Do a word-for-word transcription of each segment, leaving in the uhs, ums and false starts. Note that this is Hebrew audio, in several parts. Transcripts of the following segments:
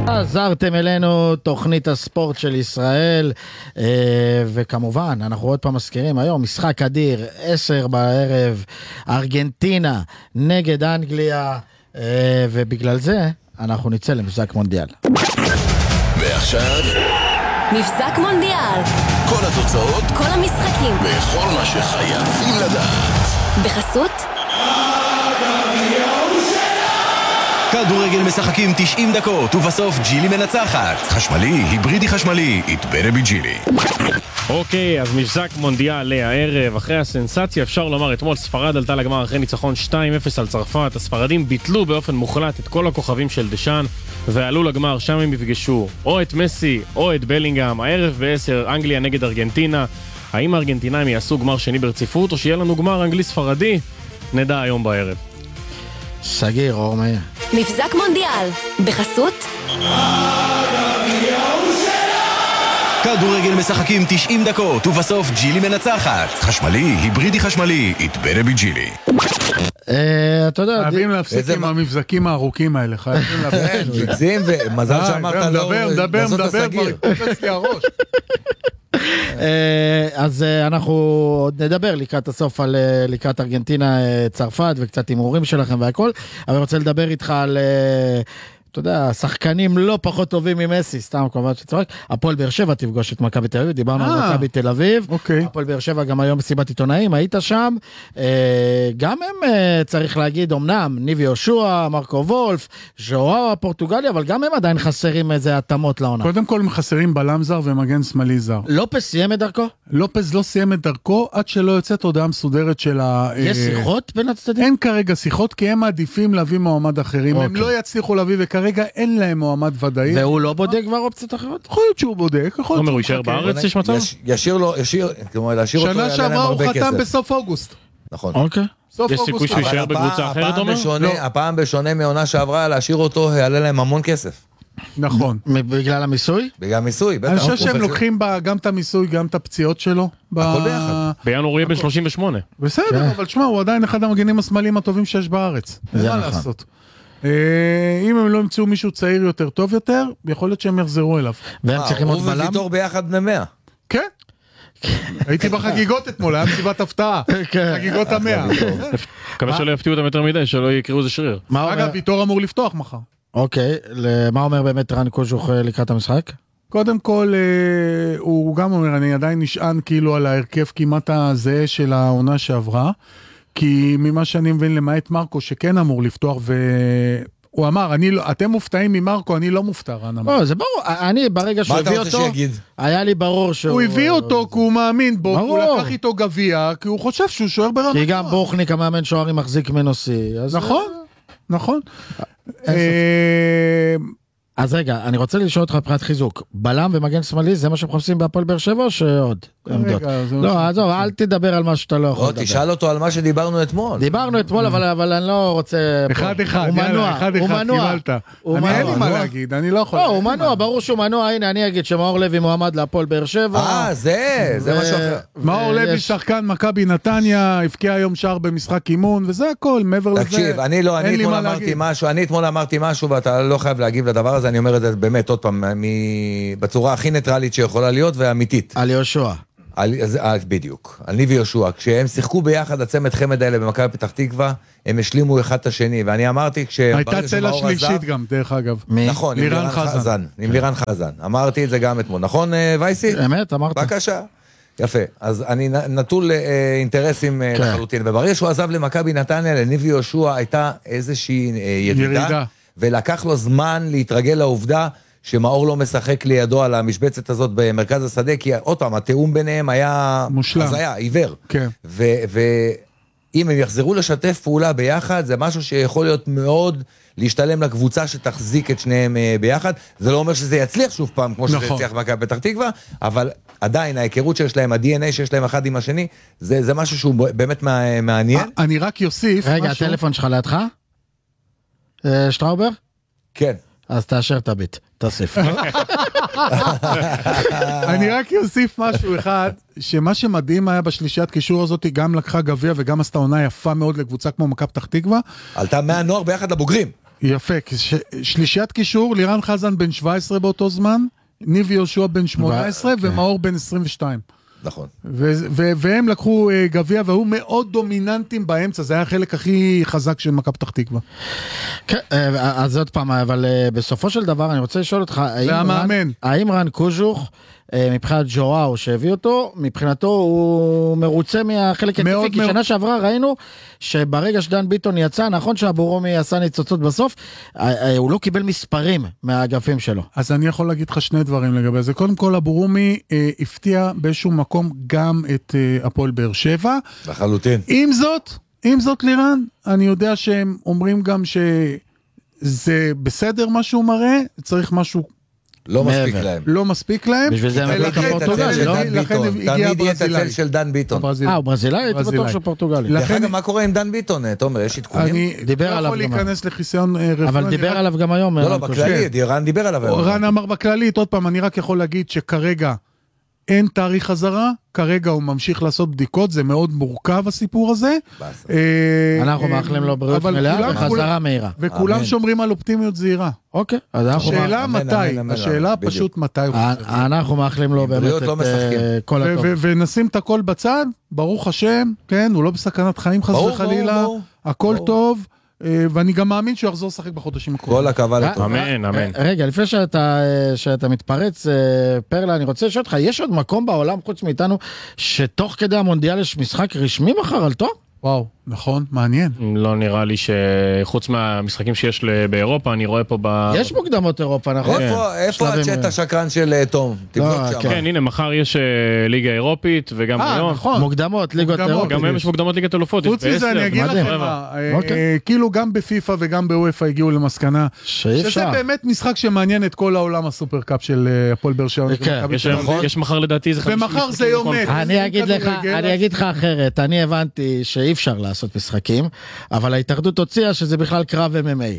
עזרתם אלינו תוכנית הספורט של ישראל, וכמובן אנחנו עוד פעם מזכירים היום משחק אדיר, עשר בערב, ארגנטינה נגד אנגליה, ובגלל זה אנחנו נצא למבזק מונדיאל. ועכשיו מבזק מונדיאל, כל התוצאות, כל המשחקים וכל מה שחייבים לדעת בחסות כדורגל משחקים תשעים דקות ובסוף ג'ילי מנצחת. חשמלי, היברידי חשמלי, יתברה בג'ילי. אוקיי, אז מבזק מונדיאל לערב. אחרי הסנסציה אפשר לומר, אתמול ספרד עלתה לגמר אחרי ניצחון שתיים אפס על צרפת. הספרדים ביטלו באופן מוחלט את כל הכוכבים של דשאן ועלו לגמר. שם הם יפגשו או את מסי או את בלינגהם. הערב בעשר אנגליה נגד ארגנטינה. האם הארגנטינאים יעשו גמר שני ברציפות או שיהיה לנו גמר אנגלי ספרדי? נדע היום בערב. סגיר, אור מאיר. מבזק מונדיאל בחסות כדורגל משחקים תשעים דקות ובסוף ג'ילי מנצחת. חשמלי, היברידי חשמלי, יתברה בג'ילי. אתה יודע, חייבים להפסיק עם המבזקים הארוכים האלה, חייבים להפסיק. מגזים ומזל שאמרת לא מדבר, מדבר, מדבר, קופץ לי הראש. אז אנחנו עוד נדבר לקראת הסוף על לקראת ארגנטינה צרפת וקצת הימורים שלכם והכל, אבל אני רוצה לדבר איתך על, אתה יודע, שחקנים לא פחות טובים ממסי, סתם כמובן שצורק. הפועל באר שבע תפגוש את מכבי תל אביב, דיברנו על מכבי תל אביב, הפועל באר שבע גם היום מסיבת עיתונאים, היית שם, גם הם צריך להגיד, אמנם ניב יהושע, מרקו וולף, ז'ואאו הפורטוגלי, אבל גם הם עדיין חסרים איזה התאמות לעונה. קודם כל הם חסרים בלם זר ומגן שמאלי זר. לופס סיים את דרכו? לופס לא סיים את דרכו עד שלא יוצאת הודעה מסודרת של ה... יש שיחות בין הצדדים? אין כרגע שיחות, כי הם מעדיפים להביא מועמד אחרים, הם לא יצליחו להביא וכרגע אין להם מועמד ודאי. והוא לא בודק כבר אופציות אחרות? יכול להיות שהוא בודק, יכול להיות הוא יישאר בארץ, יש מצב? ישיר לו, ישיר, כלומר, להשאיר אותו, שנה שעברה הוא חתם בסוף אוגוסט. נכון. אוקיי. יש סיכוי שהוא יישאר בקבוצה אחרת, אומר? הפעם בשונה מעונה שעברה, להשאיר אותו, יעלה להם המון כסף. נכון. בגלל המיסוי? בגלל המיסוי, בטח. אני חושב שהם לוקחים גם את המיסוי, גם את הפציעות שלו. הכל ביחד. בינואר הוא יהיה בן שלושים ושמונה. בסדר, אבל תשמע, הוא עדיין אחד המגנים השמאליים הטובים שיש בארץ. זה מה נכון. לעשות? אם הם לא ימצאו מישהו צעיר יותר, טוב יותר, יכול להיות שהם יחזרו אליו. והם צריכים עוד הוא בלם? וויטור ביחד בני מאה. כן. הייתי בחגיגות אתמול, היה מסיבת הפתעה. חגיגות המאה. מקווה שלא יפתיעו אותם יותר מדי, שלא יקראו זה שריר. אגב, ויטור אמור לפתוח מחר. אוקיי, מה אומר באמת רן קוז'וך לקראת המשחק? קודם כל, הוא גם אומר, אני עדיין נשען כאילו על ההרכב כמעט הזהה של העונה שעברה, כי ממה שאני מבין למעט מרקו שכן אמור לפתוח, והוא אמר, אני לא, אתם מופתעים ממרקו, אני לא מופתע, רן אמר. לא, זה ברור, אני ברגע שהוא הביא אותו, היה לי ברור שהוא... הוא הביא אותו כי הוא מאמין בו, הוא לקח איתו גביע, כי הוא חושב שהוא שוער ברמה. כי גם בורחניק המאמן שוערים מחזיק מנוסי. נכון, נכון. אז רגע, אני רוצה לשאול אותך מבחינת חיזוק, בלם ומגן שמאלי זה מה שמחפשים בהפועל באר שבע או שעוד עמדות? לא, עזוב, אל תדבר על מה שאתה לא יכול לדבר. תשאל אותו על מה שדיברנו אתמול. דיברנו אתמול, אבל אני לא רוצה... אחד אחד, יאללה, אחד אחד, קיבלת. אני אין לי מה להגיד, אני לא יכול. לא, הוא מנוע, ברור שהוא מנוע, הנה אני אגיד שמאור לוי מועמד להפועל באר שבע. אה, זה, זה משהו אחר. מאור לוי שחקן מכבי נתניה, הבקיע היום שער במשחק אימון, וזה הכל, מעבר לזה. תקשיב, אני לא, אני אתמול אמרתי משהו, אני אתמול אמרתי משהו, ואתה לא חייב להגיב לדבר הזה, אני אומר את זה באמת עוד פעם, בצורה הכי ניטרלית שיכולה להיות, ואמיתית. על יהושע. בדיוק, על ניב יהושע. כשהם שיחקו ביחד הצמד חמד האלה במכבי פתח תקווה, הם השלימו אחד את השני, ואני אמרתי, הייתה צלע שלישית גם, דרך אגב. נכון, עם לירן חזן. עם לירן חזן. אמרתי את זה גם אתמול. נכון, וייסי? אמת, אמרת. בבקשה. יפה. אז אני נטול אינטרסים לחלוטין, וברגע שהוא עזב למכבי נתניה, לניב יהושע הייתה איזושהי ירידה, ולקח לו זמן להתרגל לעובדה שמאור לא משחק לידו על המשבצת הזאת במרכז השדה, כי עוד פעם, התאום ביניהם היה... מושלם. אז היה, עיוור. כן. ואם הם יחזרו לשתף פעולה ביחד, זה משהו שיכול להיות מאוד להשתלם לקבוצה שתחזיק את שניהם ביחד. זה לא אומר שזה יצליח שוב פעם, כמו שזה יצליח במכבי פתח תקווה, אבל עדיין ההיכרות שיש להם, ה-די אן איי שיש להם אחד עם השני, זה, זה משהו שהוא באמת מעניין. אני רק יוסיף רגע, משהו... הטלפון שלך לידך? שטראובר? כן. אז תאשר את הביט, תוסיף. אני רק אוסיף משהו אחד, שמה שמדהים היה בשלישיית קישור הזאת, גם לקחה גביע וגם עשתה עונה יפה מאוד לקבוצה כמו מכבי פתח תקווה. עלתה מהנוער ביחד לבוגרים. יפה, ש... שלישיית קישור, לירן חזן בן שבע עשרה באותו זמן, ניב יהושע בן שמונה עשרה ו... ומאור בן עשרים ושתיים. נכון. ו- ו- והם לקחו uh, גביע, והוא מאוד דומיננטים באמצע, זה היה החלק הכי חזק של מכבי פתח תקווה. כן, אז עוד פעם, אבל בסופו של דבר אני רוצה לשאול אותך, והמאמן. האם רן קוז'וך, מבחינת ג'ואו שהביא אותו, מבחינתו הוא מרוצה מהחלק התקפי, כי שנה שעברה ראינו שברגע שדן ביטון יצא, נכון שהבורומי עשה ניצוצות בסוף, הוא לא קיבל מספרים מהאגפים שלו. אז אני יכול להגיד לך שני דברים לגבי זה. קודם כל, הבורומי אה, הפתיע באיזשהו מקום גם את אה, הפועל באר שבע. לחלוטין. עם זאת, עם זאת לירן, אני יודע שהם אומרים גם שזה בסדר מה שהוא מראה, צריך משהו לא מספיק להם. לא מספיק להם. בשביל זה הם הביאו את הפורטוגלי, לא? תמיד יהיה את הצל של דן ביטון. אה, הוא ברזילאי? הייתי בטוח שהוא פורטוגלי. דרך אגב, מה קורה עם דן ביטון? תומר, יש עדכונים? אני דיבר לא עליו יכול גם להיכנס לחיסיון רפואי. אבל דיבר עליו גם היום. לא, לא, בכללי, רן דיבר עליו. רן אמר בכללית, עוד פעם, אני רק יכול להגיד שכרגע אין תאריך חזרה, כרגע הוא ממשיך לעשות בדיקות, זה מאוד מורכב הסיפור הזה. אנחנו מאחלים לו בריאות מלאה וחזרה מהירה. וכולם שומרים על אופטימיות זהירה. אוקיי. השאלה מתי, השאלה פשוט מתי. אנחנו מאחלים לו באמת את כל הטוב. ונשים את הכל בצד, ברוך השם, כן, הוא לא בסכנת חיים חס וחלילה, הכל טוב. ואני גם מאמין שהוא יחזור לשחק בחודשים הקרובים. כל הכבוד לטוב. אמן, אמן. רגע, לפני שאתה, שאתה מתפרץ, פרלה, אני רוצה לשאול אותך, יש עוד מקום בעולם חוץ מאיתנו, שתוך כדי המונדיאל יש משחק רשמי מחר על תור? וואו, נכון, מעניין. לא נראה לי שחוץ מהמשחקים שיש באירופה, אני רואה פה ב... יש מוקדמות אירופה, נכון? איפה הצ'אט השקרן של תום? תבדוק שם. כן, הנה, מחר יש ליגה אירופית, וגם היום. אה, נכון. מוקדמות, ליגות אירופית. גם היום יש מוקדמות ליגת אלופות. חוץ מזה, אני אגיד לכם, כאילו גם בפיפה וגם בוופא הגיעו למסקנה, שזה באמת משחק שמעניין את כל העולם הסופרקאפ של הפועל באר שבע. יש מחר לדעתי זה חמישים משחקים. ומחר זה יום מת. אני אגיד לך אחרת, אני הבנתי שאי אפשר לעשות משחקים, אבל ההתאחדות הוציאה שזה בכלל קרב אם אם איי.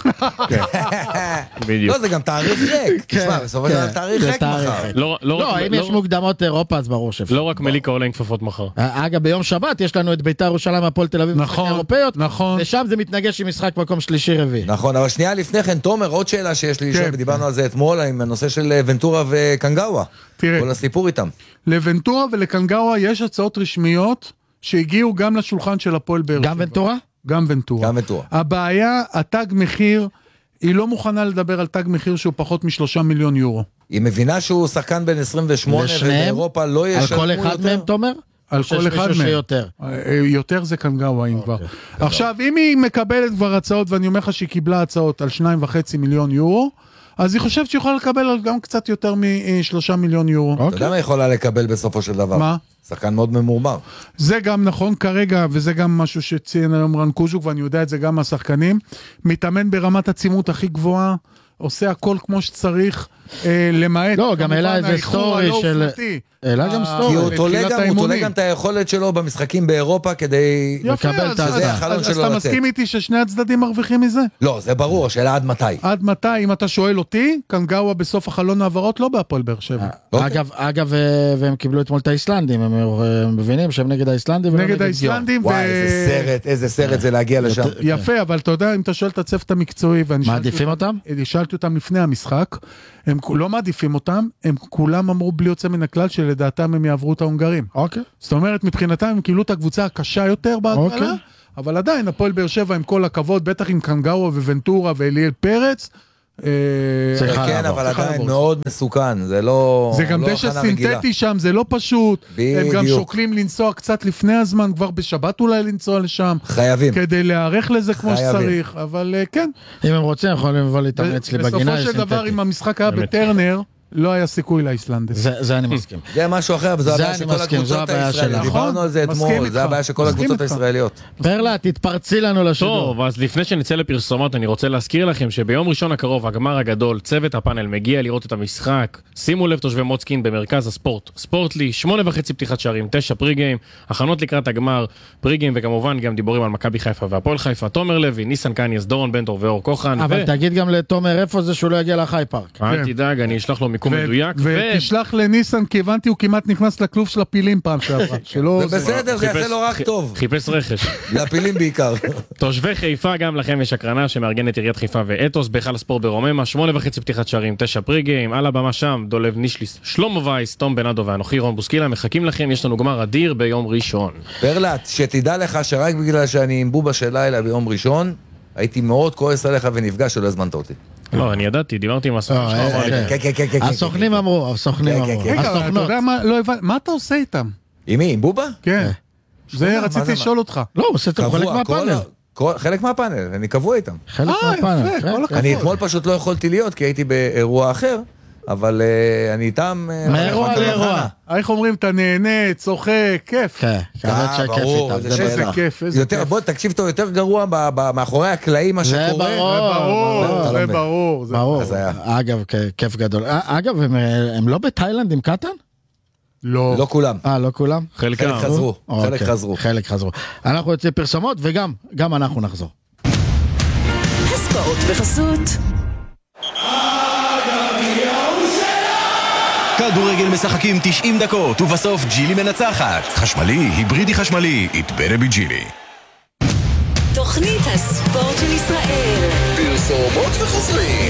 לא, זה גם תאריך ריק. תשמע, בסופו של דבר תאריך ריק מחר. לא, אם יש מוקדמות אירופה, אז ברור שאפשר. לא רק מליקה עולה עם כפפות מחר. אגב, ביום שבת יש לנו את בית"ר ירושלים הפועל תל אביב משחקים אירופאיות, ושם זה מתנגש עם משחק מקום שלישי רביעי. נכון, אבל שנייה לפני כן, תומר, עוד שאלה שיש לי לשאול, ודיברנו על זה אתמול, עם הנושא של ונטורה וקנגאווה. כל הסיפור איתם. לוונטורה ולקנגאווה יש הצעות רשמיות שהגיעו גם לשולחן של הפועל באר שבע. גם ונטורה? גם ונטורה. גם ונטורה. הבעיה, התג מחיר, היא לא מוכנה לדבר על תג מחיר שהוא פחות משלושה מיליון יורו. היא מבינה שהוא שחקן בין עשרים ושמונה ובאירופה לא ישלמו יותר? על כל אחד מהם, תומר? על כל אחד מהם. שיותר? יותר זה קנגאווה, אם כבר. עכשיו, אם היא מקבלת כבר הצעות, ואני אומר לך שהיא קיבלה הצעות על שניים וחצי מיליון יורו, אז היא חושבת שהיא יכולה לקבל גם קצת יותר משלושה מיליון יורו. אתה יודע מה היא יכולה לקבל בסופו של דבר? מה? שחקן מאוד ממורמר. זה גם נכון כרגע, וזה גם משהו שציין היום רן קוז'וק, ואני יודע את זה גם מהשחקנים, מתאמן ברמת עצימות הכי גבוהה, עושה הכל כמו שצריך, אה, למעט. לא, גם אלה איזה סטורי של... אלא גם סטורי. כי הוא תולה גם את היכולת שלו במשחקים באירופה כדי לקבל את החלון שלו. אז אתה מסכים איתי ששני הצדדים מרוויחים מזה? לא, זה ברור, השאלה עד מתי. עד מתי, אם אתה שואל אותי, קנגאווה בסוף החלון העברות לא בהפועל באר שבע. אגב, והם קיבלו אתמול את האיסלנדים, הם מבינים שהם נגד האיסלנדים. נגד האיסלנדים. וואי, איזה סרט, איזה סרט זה להגיע לשם. יפה, אבל אתה יודע, אם אתה שואל את הצוות המקצועי, מעדיפים אותם? שאלתי אותם לפני המשחק, הם לא מעדיפים אותם, הם כולם אמרו בלי יוצא מן הכלל שלדעתם הם יעברו את ההונגרים. אוקיי. זאת אומרת, מבחינתם הם קיבלו את הקבוצה הקשה יותר בהתחלה, אבל עדיין, הפועל באר שבע עם כל הכבוד, בטח עם קנגאווה וונטורה ואליאל פרץ, כן, אבל עדיין מאוד מסוכן, זה לא... זה גם דשא סינתטי שם, זה לא פשוט. הם גם שוקלים לנסוע קצת לפני הזמן, כבר בשבת אולי לנסוע לשם. חייבים. כדי להיערך לזה כמו שצריך, אבל כן. אם הם רוצים, יכולים לבוא להתאמץ לי בגינה. בסופו של דבר, אם המשחק היה בטרנר, לא היה סיכוי לאיסלנדים. זה אני מסכים. זה משהו אחר, וזו הבעיה של כל הקבוצות הישראליות. דיברנו על זה אתמול, זה הבעיה של כל הקבוצות הישראליות. פרלה, תתפרצי לנו לשידור. טוב, אז לפני שנצא לפרסומות, אני רוצה להזכיר לכם שביום ראשון הקרוב, הגמר הגדול, צוות הפאנל מגיע לראות את המשחק. שימו לב תושבי מוצקין במרכז הספורט. ספורטלי, שמונה וחצי פתיחת שערים, תשע פרי-גיים, הכנות לקראת הגמר, פרי-גיים, וכמובן גם דיבורים על מכבי חיפה והפועל חיפה, תומר לוי, ניסן קניאס, דורון בנטור ואור כוחן. אבל תגיד גם לתומר איפה זה שהוא לא יגיע לחי פארק. אל תדאג, אני אשלח לו מיקום מדויק. ותשלח לניסן, כי הבנתי, הוא כמעט נכנס לכלוב של הפילים פעם שעברה. זה בסדר, זה יעשה לו רק טוב. חיפש רכש. לפילים בעיקר. תושבי חיפה, גם לכם יש הקרנה שמארגנת עיריית חיפה ואתוס, בהיכל הספורט ברוממה, שמונה וחצי פתיחת שערים, תשע פריגיים, על הבמה שם, דולב נישליס, שלמה וייס, תום בנאדו ואנוכי רון בוסקילה, מחכים לכם, יש לנו גמר אדיר ביום ראשון. פרלט, שתדע לך שרק בגלל שאני עם בובה של לילה ביום ראשון, הייתי מאוד כועס עליך ונפגש שלא הזמנת אותי. לא, אני ידעתי, דיברתי עם הסוכנים. כן, כן, כן, כן. הסוכנים אמרו, הסוכנים אמרו. רגע, אתה יודע מה אתה עושה איתם? עם מי? עם בובה? כן. זה רציתי לשאול אותך. לא, הוא עושה איתם חלק מהפאנל. חלק מהפאנל, אני קבוע איתם. חלק מהפאנל. אני אתמול פשוט לא יכולתי להיות, כי הייתי באירוע אחר, אבל אני איתם... מאירוע לאירוע. איך אומרים, אתה נהנה, צוחק, כיף. כן, כבד שכיף איתם. איזה כיף, איזה כיף. בוא, תקשיב טוב, יותר גרוע מאחורי הקלעים מה שקורה. זה ברור. זה ברור. ברור. אגב, כיף גדול. אגב, הם לא בתאילנד עם קטן? לא. לא כולם. אה, לא כולם? חלק חזרו. חלק חזרו. חלק חזרו. אנחנו יוצאים פרסומות וגם, גם אנחנו נחזור. הספורט בחסות. כדורגל משחקים תשעים דקות, ובסוף ג'ילי מנצחת. חשמלי, היברידי חשמלי, it better be ג'ילי. תוכנית הספורט של ישראל. פרסומות וחוזרים.